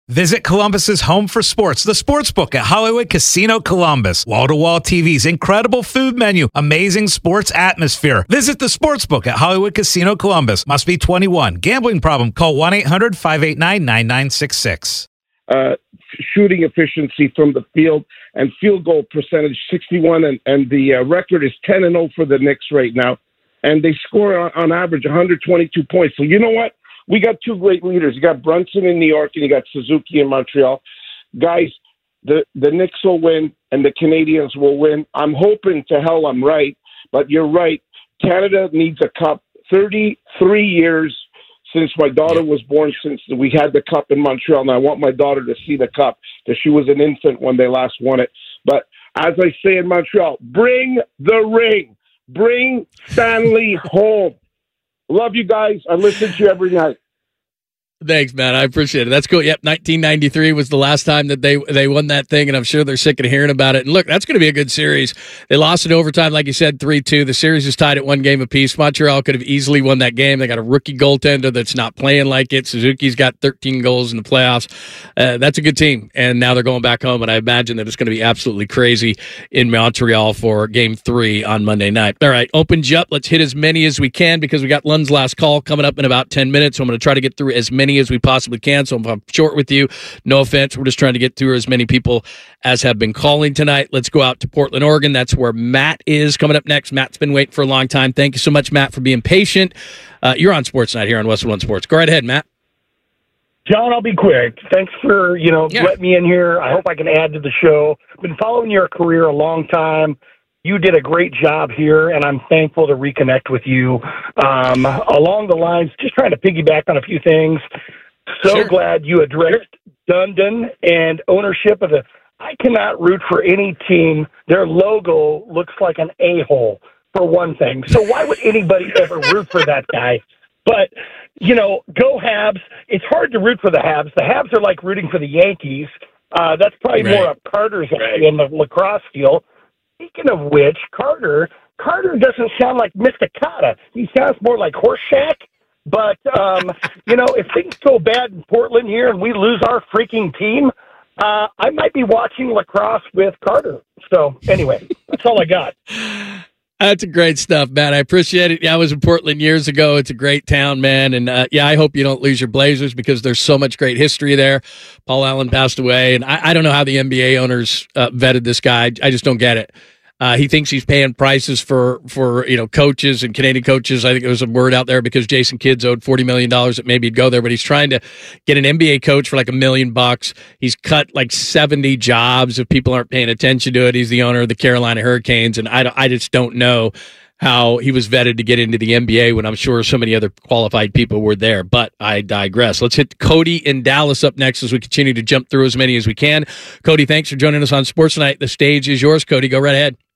Visit Columbus's home for sports, the Sportsbook at Hollywood Casino Columbus. Wall-to-wall TVs, incredible food menu, amazing sports atmosphere. Visit the Sportsbook at Hollywood Casino Columbus. Must be 21. Gambling problem? Call 1-800-589-9966. Shooting efficiency from the field and field goal percentage 61, and the record is 10-0 for the Knicks right now. And they score on average 122 points. So you know what? We got two great leaders. You got Brunson in New York, and you got Suzuki in Montreal. Guys, the Knicks will win, and the Canadians will win. I'm hoping to hell I'm right, but you're right. Canada needs a cup. 33 years since my daughter was born, since we had the cup in Montreal, and I want my daughter to see the cup, because she was an infant when they last won it. But as I say in Montreal, bring the ring. Bring Stanley home. Love you guys. I listen to you every night. Thanks, man. I appreciate it. That's cool. Yep, 1993 was the last time that they won that thing, and I'm sure they're sick of hearing about it. And look, that's going to be a good series. They lost in overtime, like you said, 3-2. The series is tied at one game apiece. Montreal could have easily won that game. They got a rookie goaltender that's not playing like it. Suzuki's got 13 goals in the playoffs. That's a good team, and now they're going back home, and I imagine that it's going to be absolutely crazy in Montreal for Game 3 on Monday night. All right, opens you up. Let's hit as many as we can because we got Lund's last call coming up in about 10 minutes, so I'm going to try to get through as many as we possibly can. So if I'm short with you, no offense. We're just trying to get through as many people as have been calling tonight. Let's go out to Portland, Oregon. That's where Matt is coming up next. Matt's been waiting for a long time. Thank you so much, Matt, for being patient. You're on Sports Night here on Westwood One Sports. Go right ahead, Matt. John, I'll be quick. Thanks for, letting me in here. I hope I can add to the show. I've been following your career a long time. You did a great job here, and I'm thankful to reconnect with you. Along the lines, just trying to piggyback on a few things. So glad you addressed Dundon and ownership of I cannot root for any team. Their logo looks like an a-hole, for one thing. So why would anybody ever root for that guy? But, go Habs. It's hard to root for the Habs. The Habs are like rooting for the Yankees. That's probably more up Carter's alley in the lacrosse field. Speaking of which, Carter doesn't sound like Mysticata. He sounds more like Horseshack. But, if things go bad in Portland here and we lose our freaking team, I might be watching lacrosse with Carter. So, anyway, that's all I got. That's great stuff, man. I appreciate it. Yeah, I was in Portland years ago. It's a great town, man. And, I hope you don't lose your Blazers because there's so much great history there. Paul Allen passed away, and I don't know how the NBA owners vetted this guy. I just don't get it. He thinks he's paying prices for coaches and Canadian coaches. I think there was a word out there because Jason Kidd's owed $40 million that maybe he'd go there, but he's trying to get an NBA coach for like $1 million. He's cut like 70 jobs if people aren't paying attention to it. He's the owner of the Carolina Hurricanes, and I just don't know how he was vetted to get into the NBA when I'm sure so many other qualified people were there, but I digress. Let's hit Cody in Dallas up next as we continue to jump through as many as we can. Cody, thanks for joining us on Sports Night. The stage is yours, Cody. Go right ahead.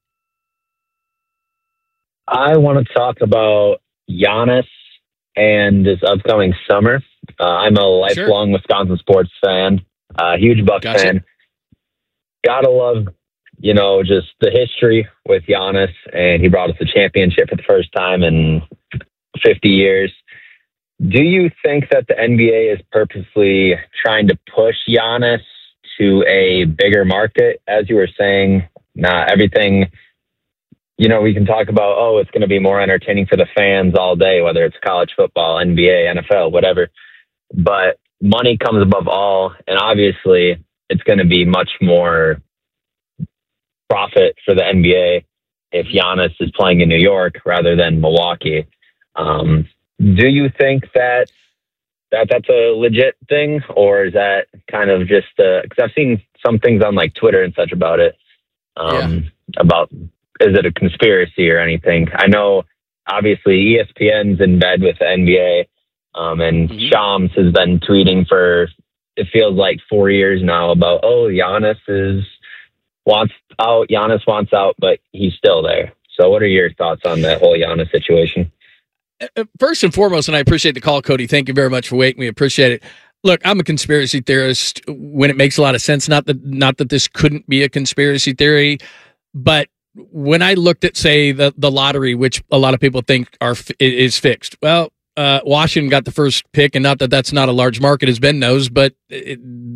I want to talk about Giannis and this upcoming summer. I'm a lifelong Wisconsin sports fan, huge Bucks fan. Gotta love, just the history with Giannis, and he brought us the championship for the first time in 50 years. Do you think that the NBA is purposely trying to push Giannis to a bigger market? As you were saying, not everything... we can talk about, it's going to be more entertaining for the fans all day, whether it's college football, NBA, NFL, whatever. But money comes above all, and obviously it's going to be much more profit for the NBA if Giannis is playing in New York rather than Milwaukee. Do you think that that's a legit thing, or is that kind of just because I've seen some things on like Twitter and such about it, about... Is it a conspiracy or anything? I know, obviously, ESPN's in bed with the NBA, and Shams has been tweeting for, it feels like 4 years now about, Giannis wants out, but he's still there. So what are your thoughts on that whole Giannis situation? First and foremost, and I appreciate the call, Cody. Thank you very much for waiting. We appreciate it. Look, I'm a conspiracy theorist when it makes a lot of sense. Not that this couldn't be a conspiracy theory, but when I looked at, say, the lottery, which a lot of people think is fixed, well, Washington got the first pick, and not that that's not a large market, as Ben knows, but